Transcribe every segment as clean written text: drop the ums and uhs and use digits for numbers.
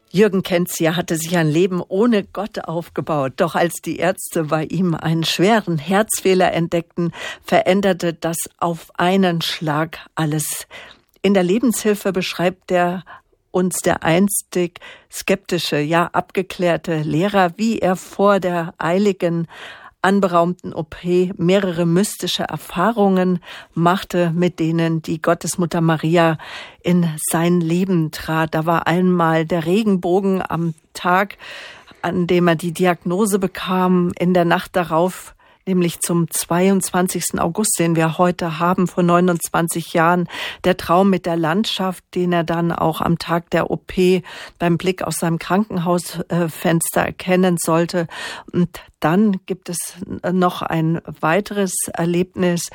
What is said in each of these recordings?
Jürgen Kenzia hatte sich ein Leben ohne Gott aufgebaut. Doch als die Ärzte bei ihm einen schweren Herzfehler entdeckten, veränderte das auf einen Schlag alles. In der Lebenshilfe beschreibt uns der einstig skeptische, ja abgeklärte Lehrer, wie er vor der eiligen, anberaumten OP mehrere mystische Erfahrungen machte, mit denen die Gottesmutter Maria in sein Leben trat. Da war einmal der Regenbogen am Tag, an dem er die Diagnose bekam, in der Nacht darauf, nämlich zum 22. August, den wir heute haben, vor 29 Jahren, der Traum mit der Landschaft, den er dann auch am Tag der OP beim Blick aus seinem Krankenhausfenster erkennen sollte. Und dann gibt es noch ein weiteres Erlebnis,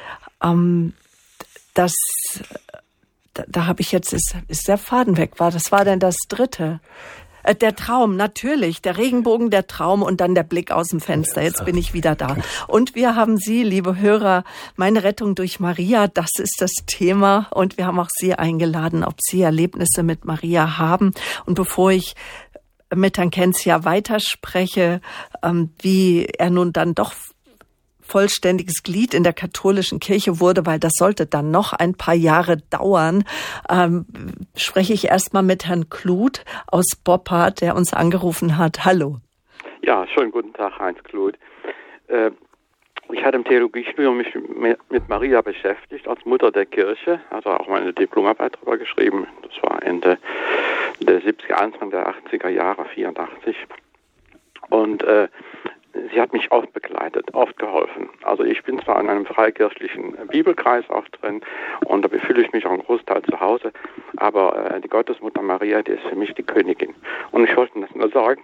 da habe ich jetzt, ist der Faden weg, das war denn das dritte? Der Traum, natürlich, der Regenbogen, der Traum und dann der Blick aus dem Fenster. Jetzt bin ich wieder da. Und wir haben Sie, liebe Hörer, meine Rettung durch Maria, das ist das Thema. Und wir haben auch Sie eingeladen, ob Sie Erlebnisse mit Maria haben. Und bevor ich mit Herrn Kenzia weiterspreche, wie er nun dann doch vollständiges Glied in der katholischen Kirche wurde, weil das sollte dann noch ein paar Jahre dauern, spreche ich erstmal mit Herrn Kluth aus Boppard, der uns angerufen hat. Hallo. Ja, schönen guten Tag, Heinz Kluth. Ich hatte im Theologiestudium mich mit Maria beschäftigt, als Mutter der Kirche, also auch meine Diplomarbeit darüber geschrieben. Das war Ende der 70er, Anfang der 80er Jahre, 84. Und sie hat mich oft begleitet, oft geholfen. Also ich bin zwar in einem freikirchlichen Bibelkreis auch drin und da fühle ich mich auch einen Großteil zu Hause, aber die Gottesmutter Maria, die ist für mich die Königin. Und ich wollte das nur sagen,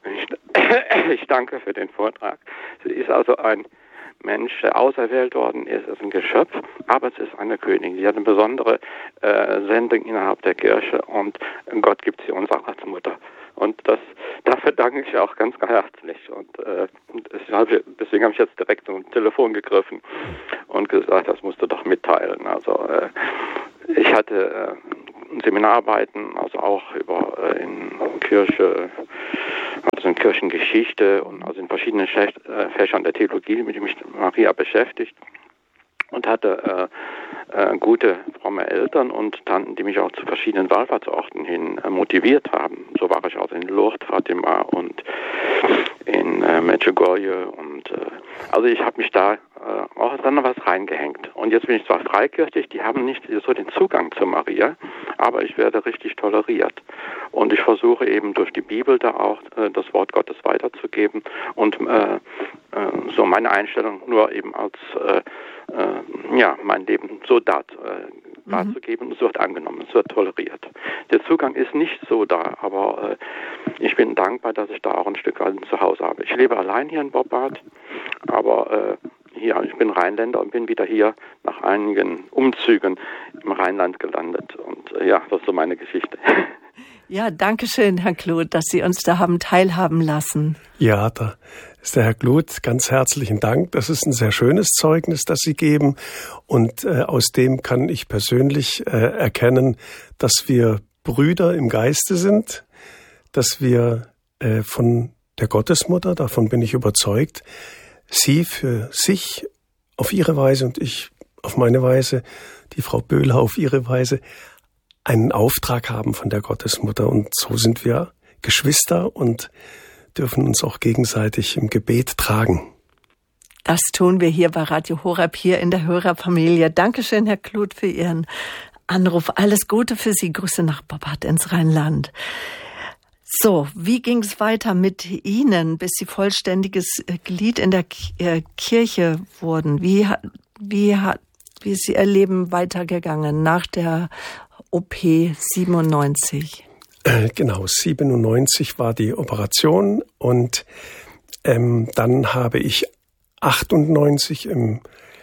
ich danke für den Vortrag. Sie ist also ein Mensch, der auserwählt worden ist, ist ein Geschöpf, aber es ist eine Königin. Sie hat eine besondere Sendung innerhalb der Kirche und Gott gibt sie uns auch als Mutter. Und dafür danke ich auch ganz, ganz herzlich. Und deswegen habe ich jetzt direkt zum Telefon gegriffen und gesagt, das musst du doch mitteilen. Also ich hatte Seminararbeiten, also auch in Kirche, also in Kirchengeschichte und also in verschiedenen Fächern der Theologie, mit denen mich Maria beschäftigt. Und hatte gute, fromme Eltern und Tanten, die mich auch zu verschiedenen Wallfahrtsorten hin motiviert haben. So war ich also in Lourdes, Fatima und in Medjugorje. Und also ich habe mich da auch dann was reingehängt. Und jetzt bin ich zwar freikirchlich, die haben nicht so den Zugang zu Maria, aber ich werde richtig toleriert. Und ich versuche eben durch die Bibel da auch das Wort Gottes weiterzugeben und so meine Einstellung nur eben als mein Leben so darzugeben, es wird angenommen, es wird toleriert. Der Zugang ist nicht so da, aber ich bin dankbar, dass ich da auch ein Stück weit zu Hause habe. Ich lebe allein hier in Boppard, aber ich bin Rheinländer und bin wieder hier nach einigen Umzügen im Rheinland gelandet. Und das ist so meine Geschichte. Ja, danke schön, Herr Kluth, dass Sie uns da haben teilhaben lassen. Ja, da ist der Herr Kluth. Ganz herzlichen Dank. Das ist ein sehr schönes Zeugnis, das Sie geben. Und aus dem kann ich persönlich erkennen, dass wir Brüder im Geiste sind, dass wir von der Gottesmutter, davon bin ich überzeugt, sie für sich auf ihre Weise und ich auf meine Weise, die Frau Böhler auf ihre Weise, einen Auftrag haben von der Gottesmutter. Und so sind wir Geschwister und dürfen uns auch gegenseitig im Gebet tragen. Das tun wir hier bei Radio Horeb, hier in der Hörerfamilie. Dankeschön, Herr Kluth, für Ihren Anruf. Alles Gute für Sie. Grüße nach Boppard ins Rheinland. So, wie ging es weiter mit Ihnen, bis Sie vollständiges Glied in der Kirche wurden? Wie ist Ihr Leben weitergegangen nach der OP 97? Genau, 97 war die Operation und dann habe ich 98, im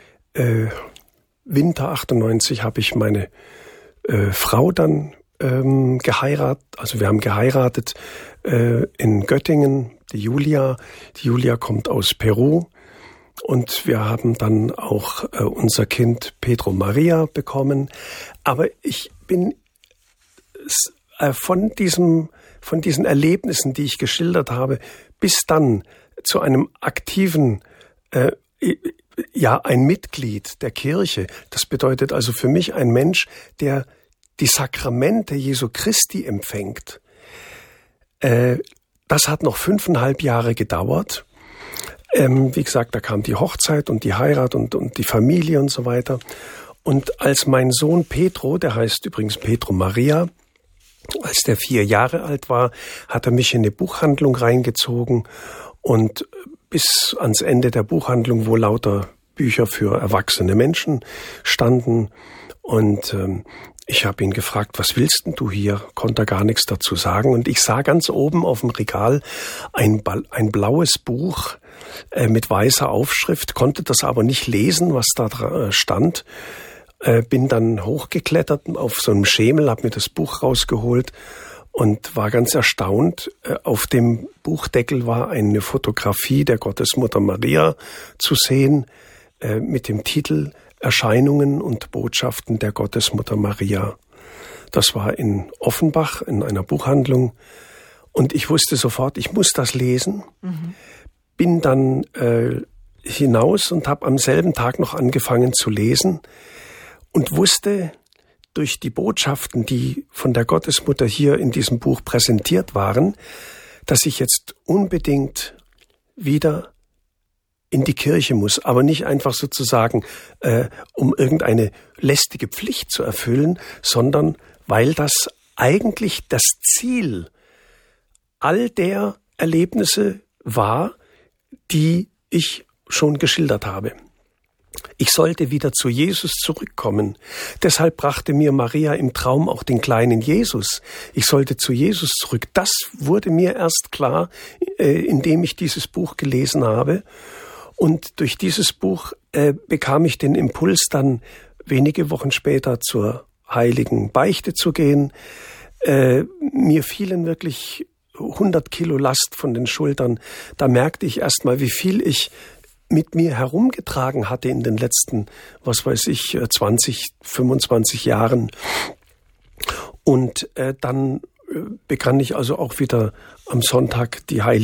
Winter 98 habe ich meine Frau dann geheiratet. Also wir haben geheiratet in Göttingen, die Julia. Die Julia kommt aus Peru und wir haben dann auch unser Kind Pedro Maria bekommen. Aber ich bin von diesen Erlebnissen, die ich geschildert habe, bis dann zu einem aktiven, ein Mitglied der Kirche. Das bedeutet also für mich ein Mensch, der die Sakramente Jesu Christi empfängt. Das hat noch 5,5 Jahre gedauert. Wie gesagt, da kam die Hochzeit und die Heirat und die Familie und so weiter. Und als mein Sohn Petro, der heißt übrigens Petro Maria, als der 4 Jahre alt war, hat er mich in eine Buchhandlung reingezogen und bis ans Ende der Buchhandlung, wo lauter Bücher für erwachsene Menschen standen. Und ich habe ihn gefragt, was willst denn du hier? Konnte er gar nichts dazu sagen. Und ich sah ganz oben auf dem Regal ein blaues Buch mit weißer Aufschrift, konnte das aber nicht lesen, was da stand. Bin dann hochgeklettert auf so einem Schemel, habe mir das Buch rausgeholt und war ganz erstaunt. Auf dem Buchdeckel war eine Fotografie der Gottesmutter Maria zu sehen mit dem Titel Erscheinungen und Botschaften der Gottesmutter Maria. Das war in Offenbach in einer Buchhandlung und ich wusste sofort, ich muss das lesen. Bin dann hinaus und habe am selben Tag noch angefangen zu lesen und wusste durch die Botschaften, die von der Gottesmutter hier in diesem Buch präsentiert waren, dass ich jetzt unbedingt wieder in die Kirche muss, aber nicht einfach sozusagen, um irgendeine lästige Pflicht zu erfüllen, sondern weil das eigentlich das Ziel all der Erlebnisse war, die ich schon geschildert habe. Ich sollte wieder zu Jesus zurückkommen. Deshalb brachte mir Maria im Traum auch den kleinen Jesus. Ich sollte zu Jesus zurück. Das wurde mir erst klar, indem ich dieses Buch gelesen habe. Und durch dieses Buch bekam ich den Impuls, dann wenige Wochen später zur heiligen Beichte zu gehen. Mir fielen wirklich 100 Kilo Last von den Schultern. Da merkte ich erst mal, wie viel ich mit mir herumgetragen hatte in den letzten, 20, 25 Jahren. Und dann begann ich also auch wieder am Sonntag die heilige